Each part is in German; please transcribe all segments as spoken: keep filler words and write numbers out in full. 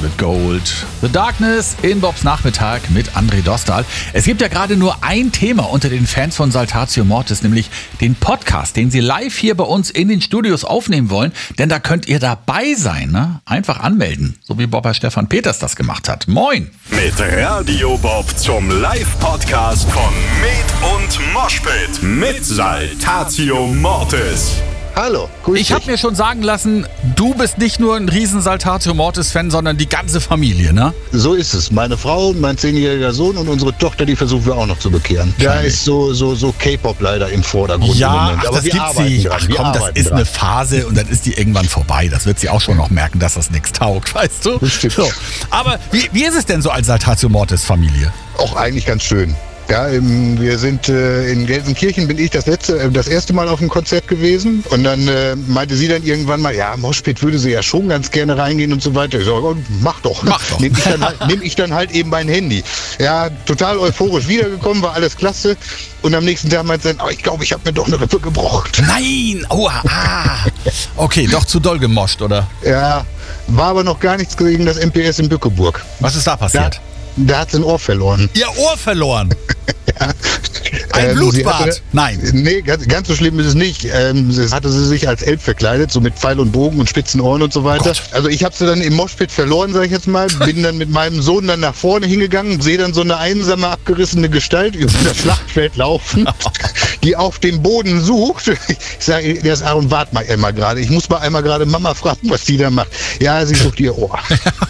Solid Gold. The Darkness in Bobs Nachmittag mit André Dostal. Es gibt ja gerade nur ein Thema unter den Fans von Saltatio Mortis, nämlich den Podcast, den sie live hier bei uns in den Studios aufnehmen wollen. Denn da könnt ihr dabei sein, ne? Einfach anmelden, so wie Bobber Stefan Peters das gemacht hat. Moin! Mit Radio Bob zum Live-Podcast von Med und Moshpit mit Saltatio Mortis. Hallo, grüß Ich habe mir schon sagen lassen, du bist nicht nur ein riesen Saltatio Mortis-Fan, sondern die ganze Familie, ne? So ist es. Meine Frau, mein zehnjähriger Sohn und unsere Tochter, die versuchen wir auch noch zu bekehren. Da ist so, so, so K-Pop leider im Vordergrund Ja, im Moment. ach, Aber das wir gibt arbeiten sie. dran. Ach wir komm, das arbeiten ist dran. eine Phase und dann ist die irgendwann vorbei. Das wird sie auch schon noch merken, dass das nichts taugt, weißt du? Das stimmt. So. Aber wie, wie ist es denn so als Saltatio Mortis-Familie? Auch eigentlich ganz schön. Ja, ähm, wir sind äh, in Gelsenkirchen, bin ich das letzte, äh, das erste Mal auf dem Konzert gewesen und dann äh, meinte sie dann irgendwann mal, ja, Moshpit würde sie ja schon ganz gerne reingehen und so weiter. Ich sage, oh, mach doch. Mach doch. Nehme ich, dann halt, nehm ich dann halt eben mein Handy. Ja, total euphorisch wiedergekommen, war alles klasse und am nächsten Tag meinte sie dann, oh, ich glaube, ich habe mir doch eine Rippe gebrochen. Nein! Aua! Ah. Okay, doch zu doll gemoscht, oder? Ja, war aber noch gar nichts gegen das M P S in Bückeburg. Was ist da passiert? Da, da hat sie ein Ohr verloren. Ihr Ohr verloren! Ja. Ein Ähm, Blutbad? sie hatte- Nein. Nee, ganz, ganz so schlimm ist es nicht. Ähm, sie hatte sie sich als Elb verkleidet, so mit Pfeil und Bogen und spitzen Ohren und so weiter. Gott. Also ich habe sie dann im Moshpit verloren, sage ich jetzt mal. Bin dann mit meinem Sohn dann nach vorne hingegangen, sehe dann so eine einsame, abgerissene Gestalt über das Schlachtfeld laufen, die auf dem Boden sucht. Ich sage, das Aaron, wart mal einmal gerade. Ich muss mal einmal gerade Mama fragen, was die da macht. Ja, sie sucht ihr Ohr.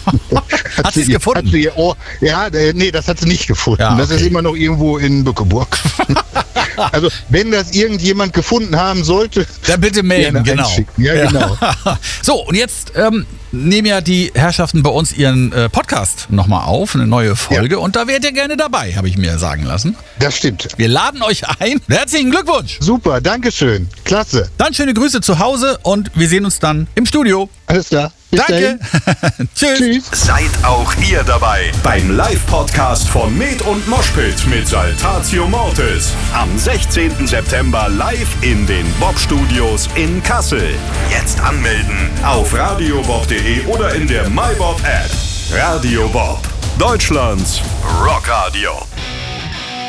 Hat sie es gefunden? Hat sie ihr Ohr? Ja, äh, nee, das hat sie nicht gefunden. Ja, Das okay. ist immer noch irgendwo in Bückeburg. Also, wenn das irgendjemand gefunden haben sollte, Dann bitte melden, gerne genau. einschicken. Ja, genau. So, und jetzt ähm, nehmen ja die Herrschaften bei uns ihren äh, Podcast nochmal auf, eine neue Folge. Ja. Und da wärt ihr gerne dabei, habe ich mir sagen lassen. Das stimmt. Wir laden euch ein. Herzlichen Glückwunsch. Super, Dankeschön. Klasse. Dann schöne Grüße zu Hause und wir sehen uns dann im Studio. Alles klar. Bis Danke. Tschüss. Tschüss. Seid auch ihr dabei beim Live-Podcast von Med und Moshpit mit Saltatio Mortis. Am sechzehnten September live in den Bob-Studios in Kassel. Jetzt anmelden auf radiobob punkt de oder in der MyBob-App. Radio Bob, Deutschlands Rockradio.